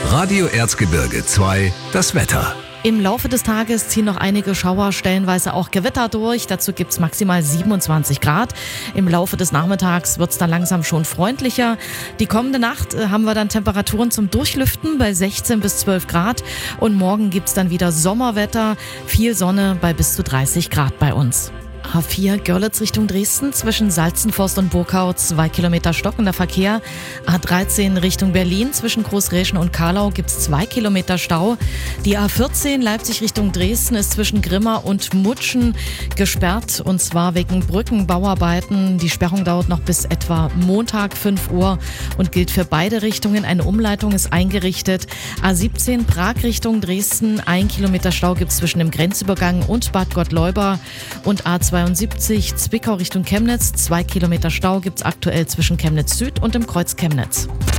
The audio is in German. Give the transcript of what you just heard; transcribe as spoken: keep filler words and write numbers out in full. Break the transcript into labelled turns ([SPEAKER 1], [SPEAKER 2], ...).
[SPEAKER 1] Radio Erzgebirge zwei, das Wetter.
[SPEAKER 2] Im Laufe des Tages ziehen noch einige Schauer, stellenweise auch Gewitter durch. Dazu gibt es maximal siebenundzwanzig Grad. Im Laufe des Nachmittags wird es dann langsam schon freundlicher. Die kommende Nacht äh, haben wir dann Temperaturen zum Durchlüften bei sechzehn bis zwölf Grad. Und morgen gibt es dann wieder Sommerwetter, viel Sonne bei bis zu dreißig Grad bei uns. A vier Görlitz Richtung Dresden, zwischen Salzenforst und Burkau zwei Kilometer stockender Verkehr. A dreizehn Richtung Berlin, zwischen Großräschen und Karlau gibt es zwei Kilometer Stau. Die A vierzehn Leipzig Richtung Dresden ist zwischen Grimma und Mutschen gesperrt, und zwar wegen Brückenbauarbeiten. Die Sperrung dauert noch bis etwa Montag fünf Uhr und gilt für beide Richtungen. Eine Umleitung ist eingerichtet. A siebzehn Prag Richtung Dresden, ein Kilometer Stau gibt es zwischen dem Grenzübergang und Bad Gottleuba. Und A zweiundsiebzig Zwickau Richtung Chemnitz, zwei Kilometer Stau gibt es aktuell zwischen Chemnitz Süd und dem Kreuz Chemnitz.